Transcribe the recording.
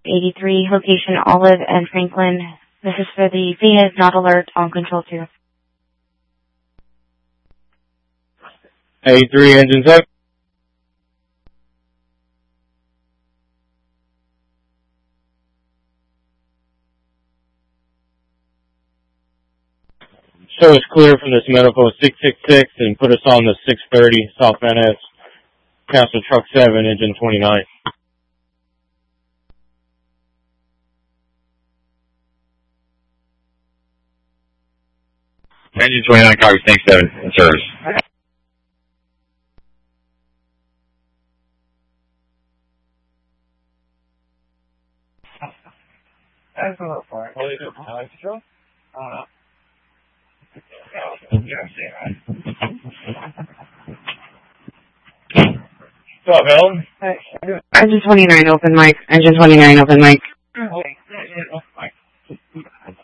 83, location Olive and Franklin. This is for the Venus not alert on control 2. 83, engines up. Show us clear from this medical 666 and put us on the 630 South Van Ness. Castle Truck 7, engine 29. Engine 29, copy, tank 7, in service. That's a little far. What is it? Alex Joe? I don't know. What's up, Ellen? Engine 29 open mic. Engine 29 open mic. Okay.